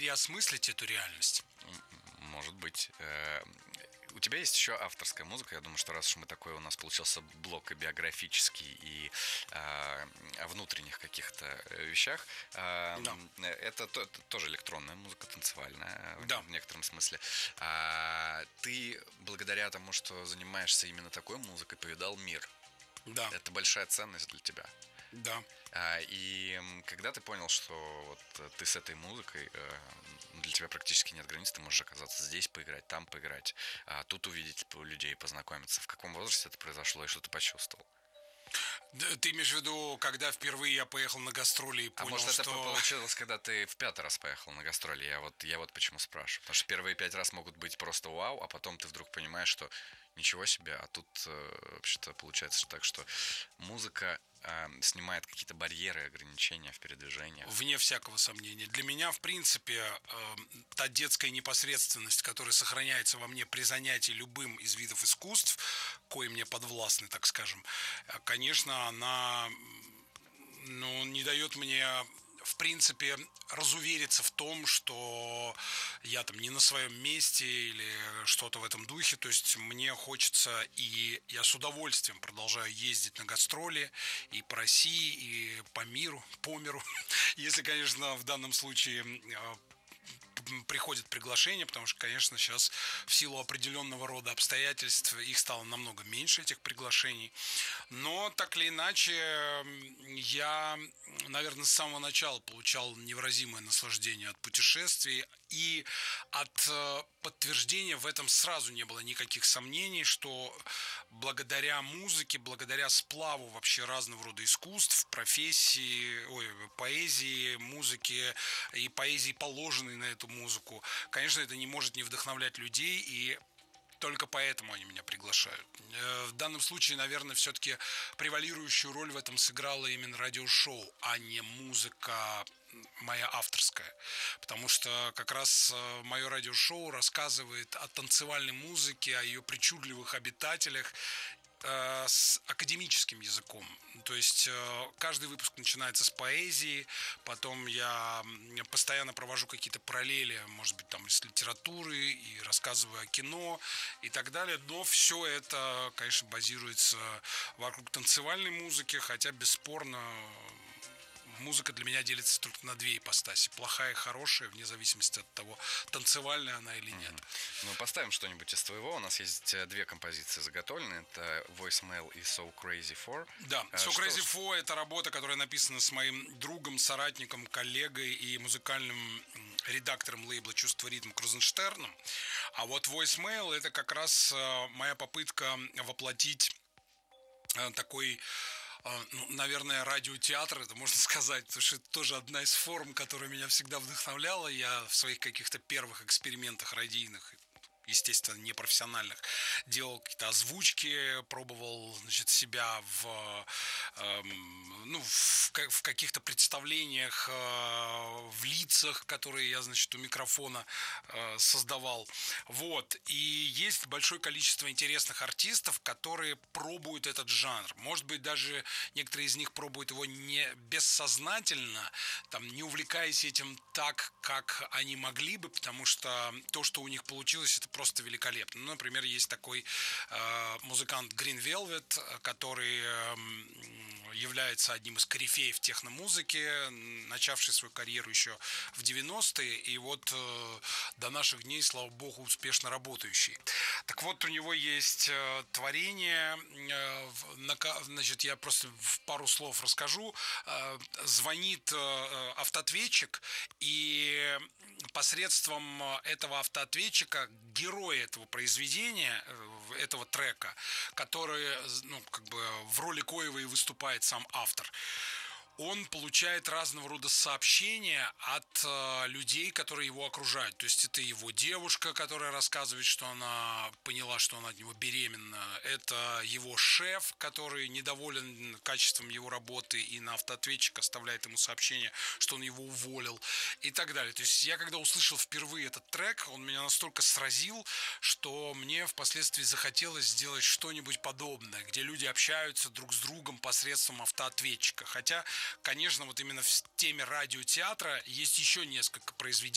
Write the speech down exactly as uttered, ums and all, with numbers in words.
переосмыслить эту реальность. Может быть. У тебя есть еще авторская музыка. Я думаю, что раз уж мы такой, у нас получился блок и биографический, и э, о внутренних каких-то вещах. Э, да. Это, это тоже электронная музыка, танцевальная, да. в некотором смысле. А ты благодаря тому, что занимаешься именно такой музыкой, повидал мир. Да. Это большая ценность для тебя. Да. И когда ты понял, что вот ты с этой музыкой, для тебя практически нет границ, ты можешь оказаться здесь поиграть, там поиграть, тут увидеть людей, познакомиться. В каком возрасте это произошло и что ты почувствовал? Ты имеешь в виду, когда впервые я поехал на гастроли и понял, что... А может, что... это получилось, когда ты в пятый раз поехал на гастроли? Я вот, я вот почему спрашиваю. Потому что первые пять раз могут быть просто вау, а потом ты вдруг понимаешь, что ничего себе, а тут вообще-то получается так, что музыка э, снимает какие-то барьеры, ограничения в передвижении. Вне всякого сомнения. Для меня, в принципе, э, та детская непосредственность, которая сохраняется во мне при занятии любым из видов искусств, кои мне подвластны, так скажем, конечно, она ну, не дает мне... в принципе, разувериться в том, что я там не на своем месте или что-то в этом духе. То есть мне хочется, и я с удовольствием продолжаю ездить на гастроли и по России, и по миру, по миру. Если, конечно, в данном случае приходит приглашение, потому что, конечно, сейчас в силу определенного рода обстоятельств их стало намного меньше, этих приглашений. Но, так или иначе, я, наверное, с самого начала получал невыразимое наслаждение от путешествий, и от подтверждения в этом сразу не было никаких сомнений, что благодаря музыке, благодаря сплаву вообще разного рода искусств, профессии, ой, поэзии, музыки и поэзии, положенной на эту музыку, конечно, это не может не вдохновлять людей, и только поэтому они меня приглашают. В данном случае, наверное, все-таки превалирующую роль в этом сыграло именно радиошоу, а не музыка моя авторская. Потому что как раз мое радиошоу рассказывает о танцевальной музыке, о ее причудливых обитателях, с академическим языком. То есть каждый выпуск начинается с поэзии, потом я постоянно провожу какие-то параллели, может быть, там, с литературой, и рассказываю о кино и так далее. Но все это, конечно, базируется вокруг танцевальной музыки, хотя, бесспорно, музыка для меня делится только на две ипостаси. Плохая и хорошая, вне зависимости от того, танцевальная она или нет. Mm-hmm. Ну, поставим что-нибудь из твоего. У нас есть две композиции заготовлены. Это Voicemail и So Crazy For. Да, So что... Crazy For — это работа, которая написана с моим другом, соратником, коллегой и музыкальным редактором лейбла «Чувство ритм» Крузенштерном. А вот Voicemail — это как раз моя попытка воплотить такой... Ну, наверное, радиотеатр, это можно сказать, потому что это тоже одна из форм, которая меня всегда вдохновляла. Я в своих каких-то первых экспериментах радийных, естественно, непрофессиональных, делал какие-то озвучки, пробовал, значит, себя в, э, ну, в, в каких-то представлениях, э, в лицах, которые я, значит, у микрофона э, создавал. Вот. И есть большое количество интересных артистов, которые пробуют этот жанр. Может быть, даже некоторые из них пробуют его не бессознательно, там, не увлекаясь этим так, как они могли бы, потому что то, что у них получилось, это просто великолепно. Ну, например, есть такой э, музыкант Green Velvet, который э, является одним из корифеев техномузыки, начавший свою карьеру еще в девяностые, и вот э, до наших дней, слава богу, успешно работающий. Так вот, у него есть э, творение, э, на, значит, я просто в пару слов расскажу. Э, звонит э, автоответчик, и посредством этого автоответчика герой этого произведения, этого трека, который, ну, как бы в роли коего и выступает сам автор, он получает разного рода сообщения от э, людей, которые его окружают. То есть это его девушка, которая рассказывает, что она поняла, что она от него беременна. Это его шеф, который недоволен качеством его работы и на автоответчик оставляет ему сообщение, что он его уволил и так далее. То есть я, когда услышал впервые этот трек, он меня настолько сразил, что мне впоследствии захотелось сделать что-нибудь подобное, где люди общаются друг с другом посредством автоответчика. Хотя, конечно, вот именно в теме радиотеатра есть еще несколько произведений,